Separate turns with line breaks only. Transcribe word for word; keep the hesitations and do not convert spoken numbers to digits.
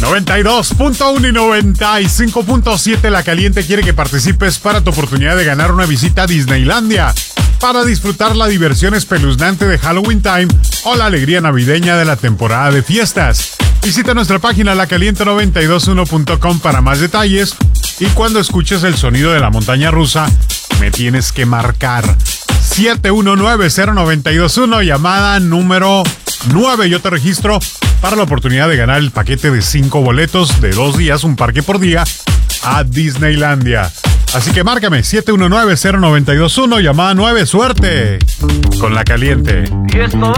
noventa y dos punto uno y noventa y cinco punto siete La Caliente quiere que participes para tu oportunidad de ganar una visita a Disneylandia para disfrutar la diversión espeluznante de Halloween Time o la alegría navideña de la temporada de fiestas. Visita nuestra página la caliente noventa y dos punto uno punto com para más detalles y cuando escuches el sonido de la montaña rusa me tienes que marcar siete uno nueve cero nueve dos uno, llamada número nueve. Yo te registro para la oportunidad de ganar el paquete de cinco boletos de dos días, un parque por día, a Disneylandia. Así que márcame siete uno nueve cero nueve dos uno, llamada nueve. Suerte con La Caliente.
Y esto